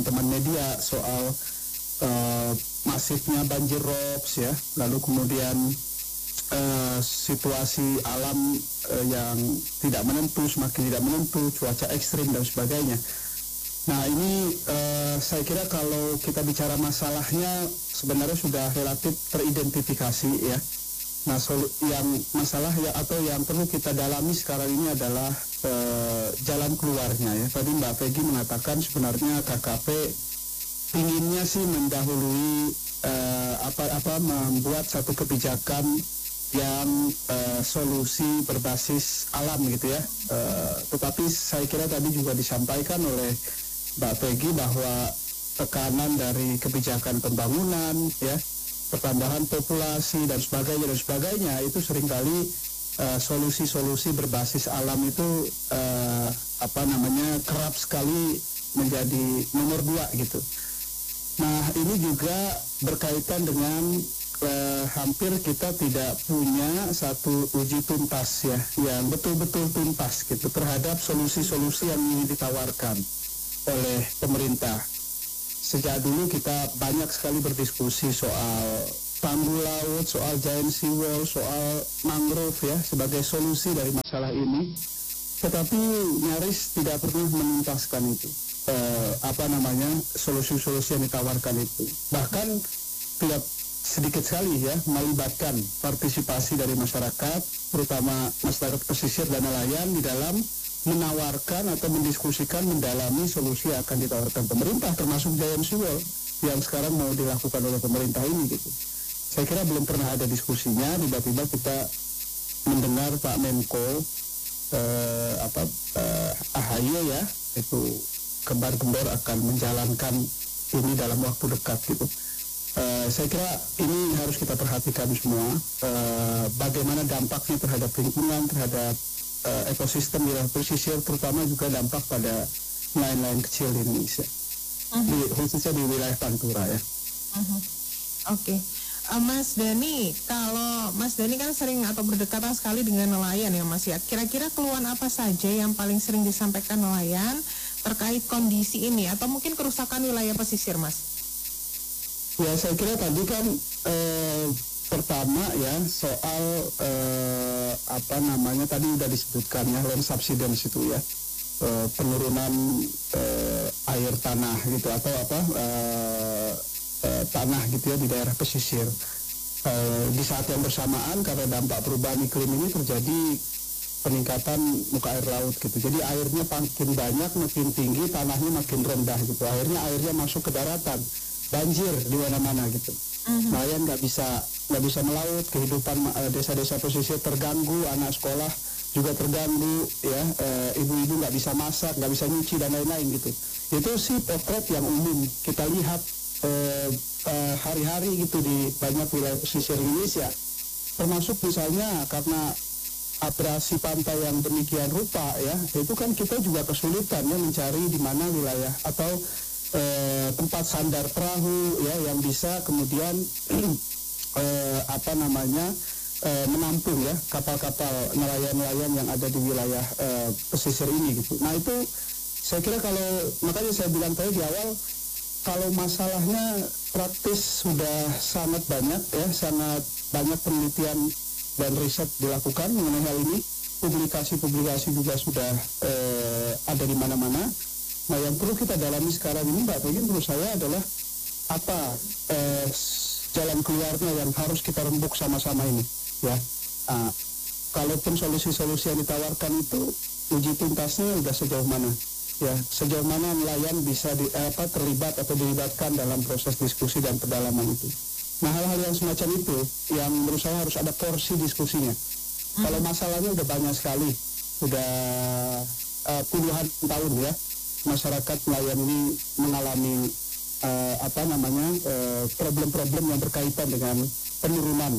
teman media soal masifnya banjir rob ya, lalu kemudian situasi alam yang tidak menentu, semakin tidak menentu, cuaca ekstrim dan sebagainya. Nah ini saya kira kalau kita bicara masalahnya sebenarnya sudah relatif teridentifikasi ya. Nah yang masalah ya atau yang perlu kita dalami sekarang ini adalah jalan keluarnya ya. Tadi Mbak Peggy mengatakan sebenarnya KKP inginnya sih mendahului membuat satu kebijakan yang solusi berbasis alam gitu ya. Tetapi saya kira tadi juga disampaikan oleh Mbak Peggy bahwa tekanan dari kebijakan pembangunan ya, pertambahan populasi dan sebagainya itu seringkali solusi-solusi berbasis alam itu kerap sekali menjadi nomor 2 gitu. Nah ini juga berkaitan dengan hampir kita tidak punya satu uji tuntas ya yang betul-betul tuntas gitu terhadap solusi-solusi yang ingin ditawarkan oleh pemerintah. Sejak dulu kita banyak sekali berdiskusi soal tanggul laut, soal giant sea wall, soal mangrove ya sebagai solusi dari masalah ini, tetapi nyaris tidak pernah menuntaskan itu. Solusi-solusi yang ditawarkan itu. Bahkan tidak sedikit sekali ya melibatkan partisipasi dari masyarakat, terutama masyarakat pesisir dan nelayan di dalam menawarkan atau mendiskusikan mendalami solusi yang akan ditawarkan pemerintah, termasuk giant sea wall yang sekarang mau dilakukan oleh pemerintah ini gitu. Saya kira belum pernah ada diskusinya, tiba-tiba kita mendengar Pak Menko AHY ya itu gembar-gembor akan menjalankan ini dalam waktu dekat gitu. Saya kira ini harus kita perhatikan semua, bagaimana dampaknya terhadap lingkungan, terhadap ekosistem di pesisir, terutama juga dampak pada nelayan-nelayan kecil di Indonesia, khususnya di wilayah Pantura ya. Oke. Mas Dhani, kalau Mas Dhani kan sering atau berdekatan sekali dengan nelayan ya Mas ya, kira-kira keluhan apa saja yang paling sering disampaikan nelayan terkait kondisi ini atau mungkin kerusakan wilayah pesisir Mas? Ya saya kira tadi kan pertama ya soal tadi udah disebutkan ya land subsidence itu ya, penurunan air tanah gitu atau tanah gitu ya di daerah pesisir. Di saat yang bersamaan karena dampak perubahan iklim ini terjadi peningkatan muka air laut gitu. Jadi airnya makin banyak, makin tinggi, tanahnya makin rendah gitu. Airnya masuk ke daratan, banjir di mana-mana gitu. Nelayan nggak bisa melaut, kehidupan desa-desa pesisir terganggu, anak sekolah juga terganggu ya, ibu-ibu nggak bisa masak, nggak bisa nyuci dan lain-lain gitu. Itu sih potret yang umum kita lihat hari-hari gitu di banyak wilayah pesisir Indonesia, termasuk misalnya karena abrasi pantai yang demikian rupa ya, itu kan kita juga kesulitan ya mencari di mana wilayah atau tempat sandar perahu ya yang bisa kemudian menampung ya kapal-kapal nelayan-nelayan yang ada di wilayah pesisir ini gitu. Nah itu saya kira makanya saya bilang tadi di awal, kalau masalahnya praktis sudah sangat banyak ya, sangat banyak penelitian dan riset dilakukan mengenai hal ini, publikasi-publikasi juga sudah ada di mana-mana. Nah yang perlu kita dalami sekarang ini Mbak Peggy, menurut saya adalah jalan keluarnya yang harus kita rembuk sama-sama ini ya. Kalaupun solusi-solusi yang ditawarkan itu uji tuntasnya udah sejauh mana ya, sejauh mana nelayan bisa terlibat atau dilibatkan dalam proses diskusi dan pendalaman itu. Nah hal-hal yang semacam itu yang menurut saya harus ada porsi diskusinya. Kalau masalahnya udah banyak sekali, udah puluhan tahun ya masyarakat nelayan ini mengalami problem-problem yang berkaitan dengan penurunan